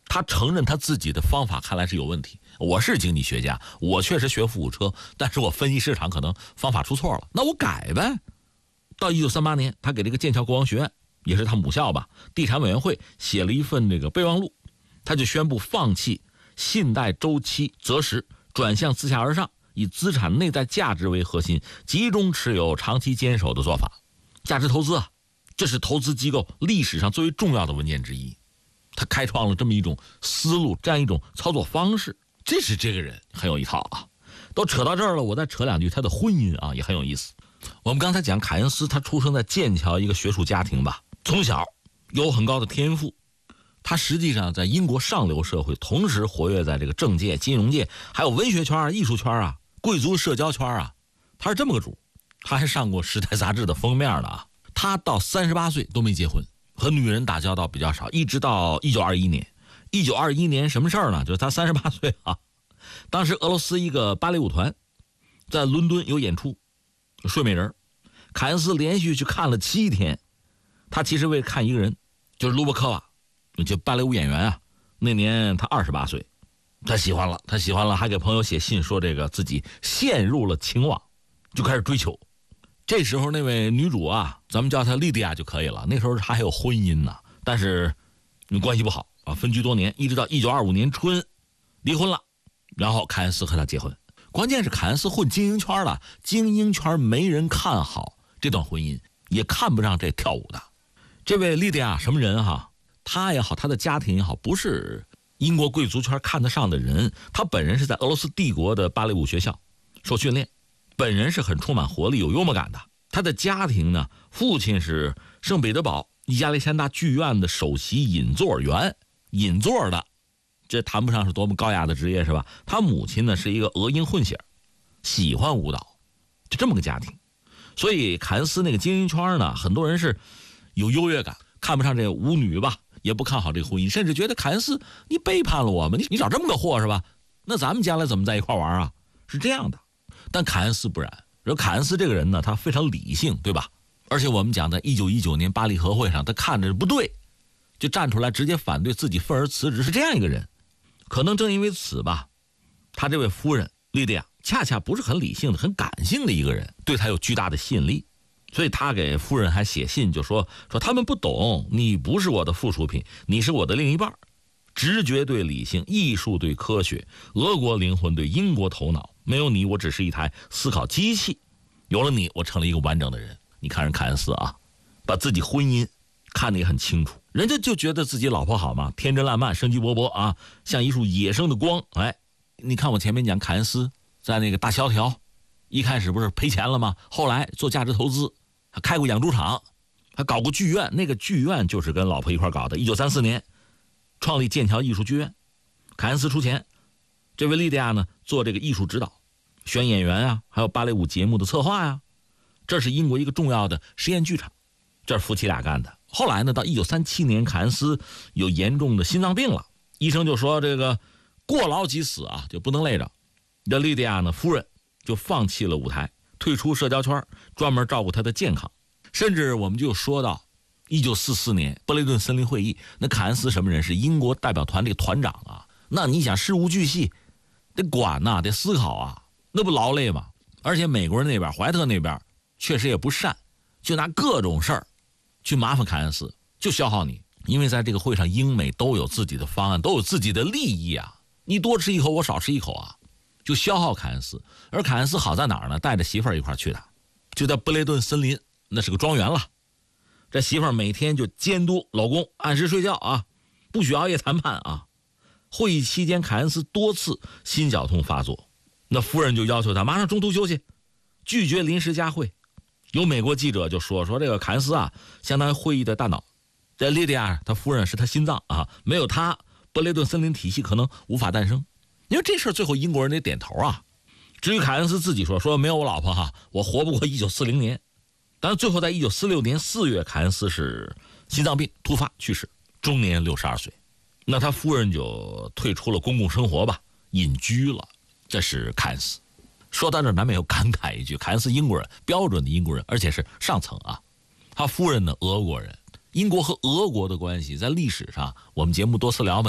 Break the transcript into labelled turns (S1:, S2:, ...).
S1: 他承认他自己的方法看来是有问题。我是经济学家，我确实学富五车，但是我分析市场可能方法出错了，那我改呗。到1938年，他给这个剑桥国王学院，也是他母校吧，地产委员会写了一份这个备忘录，他就宣布放弃信贷周期择时，转向自下而上，以资产内在价值为核心，集中持有，长期坚守的做法。价值投资啊，这是投资机构历史上最为重要的文件之一。他开创了这么一种思路，这样一种操作方式，这是这个人很有一套啊。都扯到这儿了，我再扯两句他的婚姻啊，也很有意思。我们刚才讲凯恩斯，他出生在剑桥一个学术家庭吧，从小有很高的天赋。他实际上在英国上流社会同时活跃在这个政界、金融界，还有文学圈、艺术圈啊，贵族社交圈啊。他是这么个主，他还上过《时代》杂志的封面呢啊。他到38岁都没结婚，和女人打交道比较少，一直到1921年。1921年什么事儿呢？就是他38岁啊，当时俄罗斯一个芭蕾舞团在伦敦有演出，睡美人，凯恩斯连续去看了7天。他其实为了看一个人，就是卢伯科娃，就芭蕾舞演员啊。那年他28岁，他喜欢了，还给朋友写信说这个自己陷入了情网，就开始追求。这时候那位女主啊，咱们叫她莉迪亚就可以了。那时候她还有婚姻呢，但是关系不好啊，分居多年，一直到1925年春离婚了，然后凯恩斯和她结婚。关键是凯恩斯混精英圈了，精英圈没人看好这段婚姻，也看不上这跳舞的。这位莉迪亚什么人哈？她也好，她的家庭也好，不是英国贵族圈看得上的人。她本人是在俄罗斯帝国的芭蕾舞学校受训练，本人是很充满活力、有幽默感的。他的家庭呢，父亲是圣彼得堡亚历山大剧院的首席引座员，引座的，这谈不上是多么高雅的职业是吧？他母亲呢是一个俄英混血，喜欢舞蹈，就这么个家庭。所以凯恩斯那个精英圈呢，很多人是有优越感，看不上这个舞女吧，也不看好这个婚姻，甚至觉得凯恩斯你背叛了我们，你找这么个货是吧？那咱们将来怎么在一块玩啊？是这样的。但凯恩斯不然，而凯恩斯这个人呢，他非常理性，对吧？而且我们讲在1919年巴黎和会上，他看着不对，就站出来直接反对，自己愤而辞职，是这样一个人。可能正因为此吧，他这位夫人莉迪亚恰恰不是很理性的、很感性的一个人，对他有巨大的吸引力。所以他给夫人还写信，就说他们不懂，你不是我的附属品，你是我的另一半。直觉对理性，艺术对科学，俄国灵魂对英国头脑。没有你，我只是一台思考机器；有了你，我成了一个完整的人。你看人凯恩斯啊，把自己婚姻看得也很清楚，人家就觉得自己老婆好嘛，天真烂漫，生机勃勃啊，像一束野生的光。哎，你看我前面讲凯恩斯在那个大萧条，一开始不是赔钱了吗？后来做价值投资，还开过养猪场，还搞过剧院，那个剧院就是跟老婆一块搞的。1934年创立剑桥艺术剧院，凯恩斯出钱，这位莉迪亚呢做这个艺术指导，选演员啊，还有芭蕾舞节目的策划呀。这是英国一个重要的实验剧场，这是夫妻俩干的。后来呢，到1937年，凯恩斯有严重的心脏病了，医生就说这个过劳即死啊，就不能累着。这莉迪亚呢，夫人就放弃了舞台，退出社交圈，专门照顾她的健康。甚至我们就说到1944年布雷顿森林会议，那凯恩斯什么人？是英国代表团这个团长啊。那你想事无巨细，得管呐，得思考啊，那不劳累吗？而且美国人那边，怀特那边确实也不善，就拿各种事儿去麻烦凯恩斯，就消耗你。因为在这个会上，英美都有自己的方案，都有自己的利益啊。你多吃一口，我少吃一口啊，就消耗凯恩斯。而凯恩斯好在哪儿呢？带着媳妇儿一块去的，就在布雷顿森林，那是个庄园了。这媳妇儿每天就监督老公按时睡觉啊，不许熬夜谈判啊。会议期间，凯恩斯多次心绞痛发作，那夫人就要求他马上中途休息，拒绝临时加会。有美国记者就说这个凯恩斯啊，相当于会议的大脑。这莉迪亚他夫人是他心脏啊，没有他，布雷顿森林体系可能无法诞生。因为这事最后英国人得点头啊。至于凯恩斯自己说没有我老婆哈，我活不过1940年。但是最后在1946年4月，凯恩斯是心脏病突发去世，终年62岁。那他夫人就退出了公共生活吧，隐居了。这是凯恩斯。说到这难免有感慨一句，凯恩斯英国人，标准的英国人，而且是上层啊。他夫人呢，俄国人。英国和俄国的关系在历史上我们节目多次聊嘛。